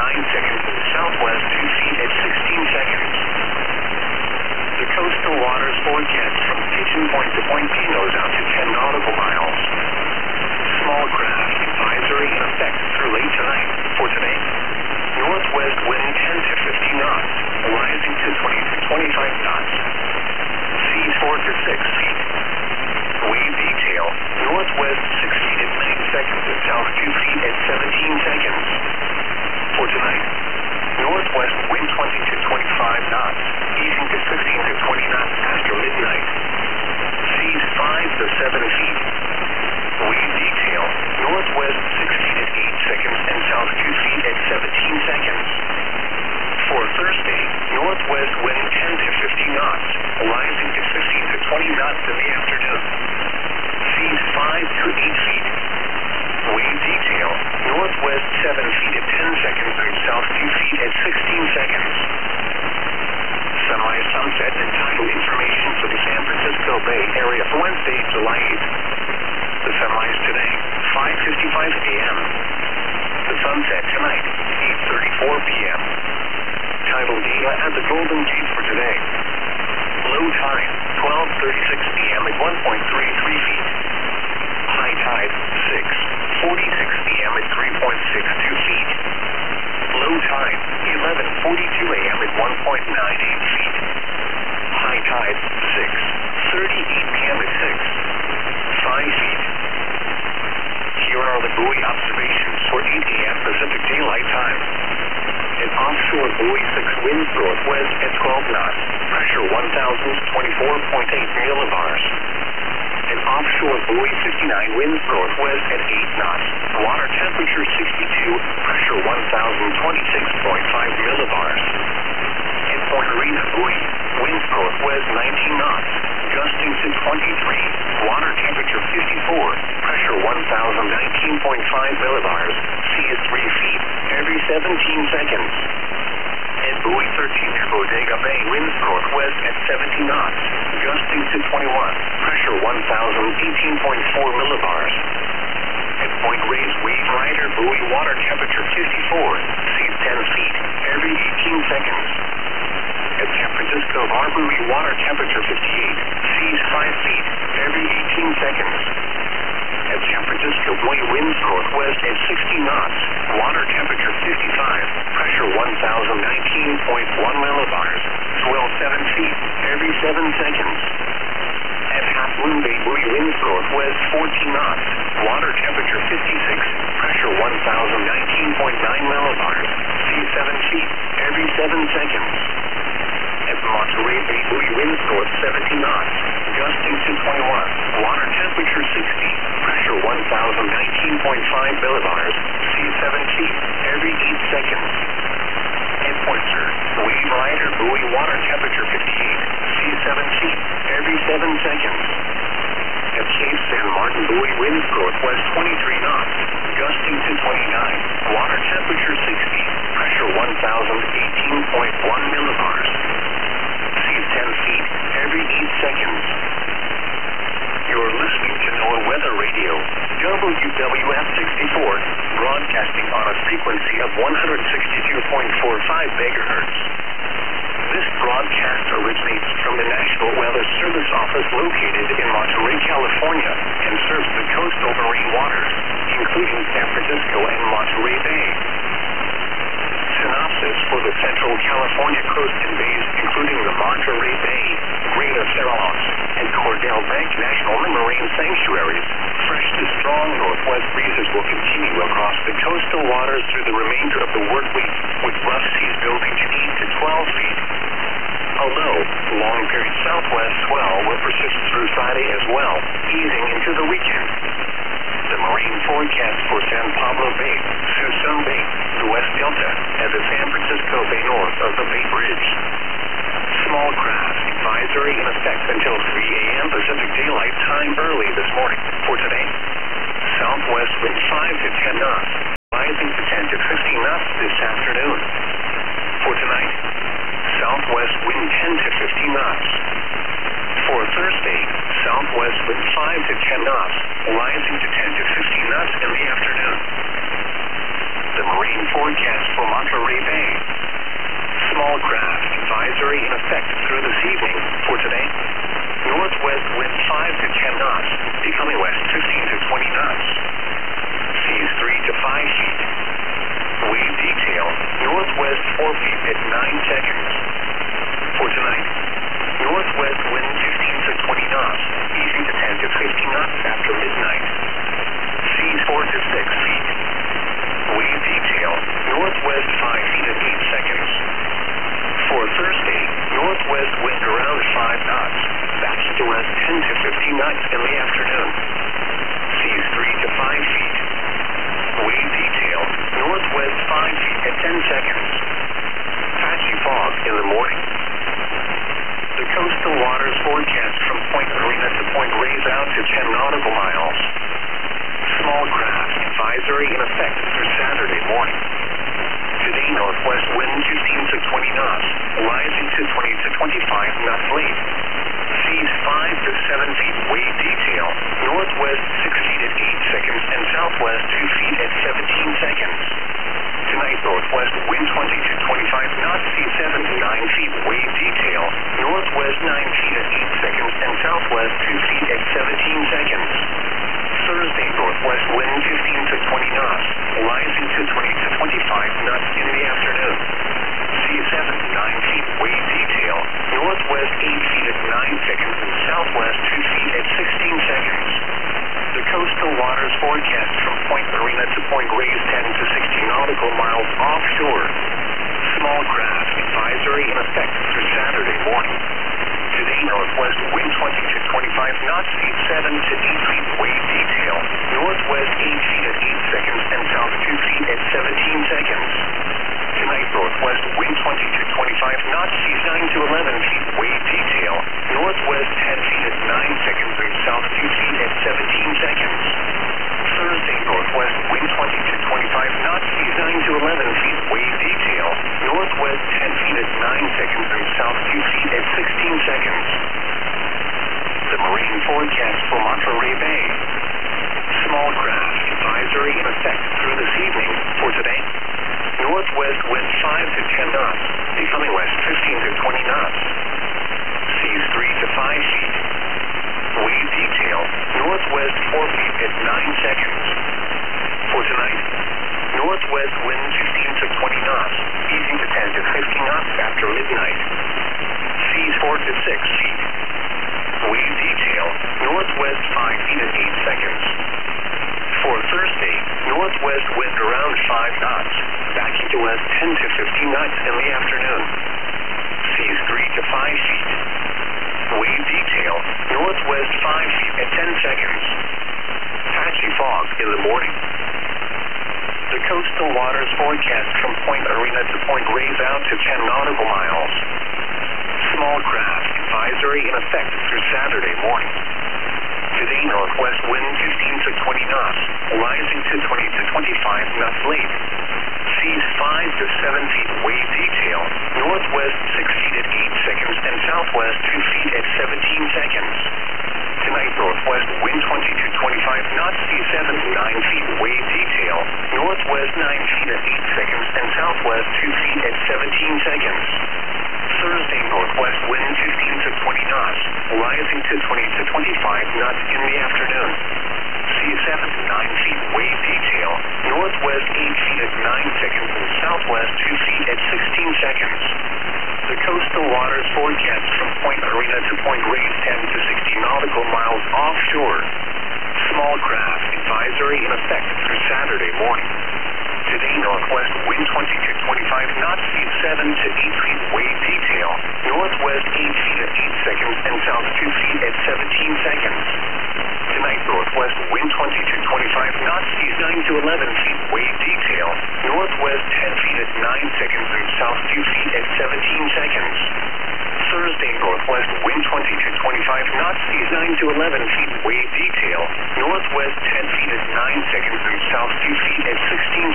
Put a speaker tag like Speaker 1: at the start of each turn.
Speaker 1: 9 seconds to the southwest, 2 feet at 16 seconds. The coastal waters forecast from Pigeon Point to Point Pinos out to 10 nautical miles. Small craft advisory in effect through late tonight. For today, northwest wind 10 to 15 knots, rising to 20 to 25 knots. Seas 4 to 6 feet. Wave detail, northwest 6 feet at 9 seconds and south 2 feet at 17 seconds. For tonight, northwest wind 20 to 25 knots, easing to 15 to 20 knots after midnight. Seas 5 to 7 feet. Wave detail, northwest 6 feet at 8 seconds and south 2 feet at 17 seconds. For Thursday, northwest wind 10 to 15 knots, rising to 15 to 20 knots in the afternoon. Seas 5 to 8 feet. Wave detail, northwest 7 feet at 10 seconds and south 2 feet at 16 seconds. Sunrise, sunset, and tidal information for the San Francisco Bay Area for Wednesday, July 8th. The sunrise today, 5:55 a.m. The sunset tonight, 8:34 p.m. Tidal data at the Golden Gate for today. Low tide, 12:36 p.m. at 1.33 feet. High tide, 6:46 p.m. at 3.62 feet. Low tide, 11:42 a.m. at 1.98 feet. High tide, 6:38 p.m. at 5 feet. Here are the buoy observations for 8 a.m. Pacific Daylight Time. An offshore buoy 6 winds northwest at 12 knots, pressure 1,024.8 millibars. An offshore buoy 59 winds northwest at 8 knots, water temperature 62, pressure 1,026.5 millibars. At Point Arena buoy, winds northwest 19 knots, gusting to 23, water temperature 54, pressure 1,019.5 millibars, sea is 3 feet every 17 seconds. At buoy 13 near Bodega Bay, winds northwest at 70 knots, gusting to 21, pressure 1,018.4 millibars. At Point Reyes Wave Rider buoy, water temperature 54, seas 10 feet every 18 seconds. At San Francisco Bar buoy, water temperature 58, seas 5 feet every 18 seconds. At San Francisco buoy, winds northwest at 60 knots, water temperature 55, pressure 1,019.1 millibars, swell 7 feet every 7 seconds. At Half Moon Bay buoy, winds northwest 14 knots, water temperature 56, pressure 1,019.9 millibars, sea 7 feet every 7 seconds. At Monterey Bay buoy, winds north 70 knots, gusting to 21, water temperature 60, pressure 1,019.5 millibars, sea 7 feet every 8 seconds. At Point Sur, Wave Rider buoy, water temperature 58, sea 7 feet every 7 seconds. At Cape San Martin buoy, winds northwest 23 knots, gusting to 29, water temperature 60, pressure 1,018.1 millibars. Seas 10 feet every 8 seconds. You're listening to NOAA Weather Radio, WWF 64, broadcasting on a frequency of 162.45 megahertz. This broadcast originates from the National Weather Service Office located in Monterey, California, and serves the coastal marine waters, including San Francisco and Monterey Bay. Synopsis for the Central California coast and bays, including the Monterey Bay, Greater Farallones, and Cordell Bank National Marine Sanctuaries. Fresh to strong northwest breezes will continue across the coastal waters through the remainder of the work week, with rough seas building to 8 to 12 feet. A low, long-period southwest swell will persist through Friday as well, easing into the weekend. The marine forecast for San Pablo Bay, Suisun Bay, the West Delta, and the San Francisco Bay north of the Bay Bridge. Small craft advisory in effect until 3 a.m. Pacific Daylight Time early this morning. For today, southwest wind 5 to 10 knots, rising to 10 to 15 knots this afternoon. For tonight, southwest wind 10 to 15 knots. For Thursday, southwest wind 5 to 10 knots, rising to 10 to 15 knots in the afternoon. The marine forecast for Monterey Bay. Small craft advisory in effect through this evening for today. Northwest wind 5 to 10 knots, becoming west 15 to 20 knots. Seas 3 to 5 feet. Wave detail, northwest 4 feet at 9 seconds. For tonight, northwest wind 15 to 20 knots, easing to 10 to 15 knots after midnight. Seas 4 to 6 feet. Wave detail, northwest 5 feet at 8 seconds. For Thursday, northwest wind around 5 knots, backing to west 10 to 15 knots in the afternoon. Seas 3 to 5 feet. Wave detail, northwest 5 feet at 10 seconds. Patchy fog in the morning. The coastal waters forecast from Point Marina to Point Reyes out to 10 nautical miles. Small craft advisory in effect through Saturday morning. Today, northwest wind 15 to 20 knots, rising to 20 to 25 knots late. Seas 5 to 7 feet. Wave detail, northwest 6 feet at 8 seconds and southwest 2 feet at 17 seconds. Tonight, northwest wind 20 to 25 knots, seas 7 to 9 feet. Wave detail, northwest 9 feet at 8 seconds and southwest 2 feet at 17 seconds. Thursday, northwest wind 15 to 20 knots, rising to 20 to 25 knots in the afternoon. Seas 7 to 9 feet. Wave detail, northwest 8 feet at 9 seconds and southwest 2 feet at 16 seconds. The coastal waters forecast from Point Marina to Point Reyes 10 to 60 nautical miles offshore. Small craft advisory in effect through Saturday morning. Today, northwest wind 20 to 25 knots, seas 7 to 8 feet. Wave detail, northwest 8 feet at 8 seconds and south 2 feet at 17 seconds. Tonight, northwest wind 20 to 25 knots, seas 9 to 11 feet. Wave detail, northwest 10 feet at 9 seconds and south 2 feet at 17 seconds. Thursday, northwest wind 20 to 25 knots, seas 9 to 11 feet. Wave detail, northwest 10 feet at 9 seconds and south 2 feet at 16 seconds. The marine forecast for Monterey Bay. Small craft advisory in effect through this evening for today. Northwest wind 5 to 10 knots, becoming west 15 to 20 knots. Seas 3 to 5 feet. Wave detail, northwest 4 feet at 9 seconds. For tonight, northwest wind 15 to 20 knots, easing to 10 to 15 knots after midnight. Seas 4 to 6 feet. Wave detail, northwest 5 feet at 8 seconds. For Thursday, northwest wind around 5 knots, backing to west 10 to 15 knots in the afternoon. Seas 3 to 5 feet. Wave detail, northwest 5 feet at 10 seconds. Patchy fog in the morning. The coastal waters forecast from Point Marina to Point Reyes out to 10 nautical miles. Small craft advisory in effect through Saturday morning. Today, northwest wind 15 to 20 knots, rising to 20 to 25 knots late. Seas 5 to 7 feet. Wave detail, northwest 6 feet at 8 seconds and southwest 2 feet at 17 seconds. Tonight, northwest wind 20 to 25 knots, seas 7 to 9 feet. Wave detail, northwest 9 feet at 8 seconds and southwest 2 feet at 17 seconds. Thursday, northwest wind 15 to 20 knots, rising to 20 to 25 knots in the afternoon. Seas 7 to 9 feet. Wave detail, northwest 8 feet at 9 seconds and southwest 2 feet at 16 seconds. The coastal waters forecast from Point Marina to Point Reyes 10 to 60 nautical miles offshore. Small craft advisory in effect through Saturday morning. Today, northwest wind 20 to 25 knots, seas 7 to 8 feet. Wave detail, northwest 8 feet at 8 seconds and south 2 feet at 17 seconds. Tonight, northwest wind 20 to 25 knots, seas 9 to 11 feet. Wave detail, northwest 10 feet at 9 seconds and south 2 feet at 17 seconds. Thursday, northwest wind 20 to 25 knots, seas 9 to 11 feet. Wave detail, northwest 10 feet at 9 seconds and south 2 feet at 16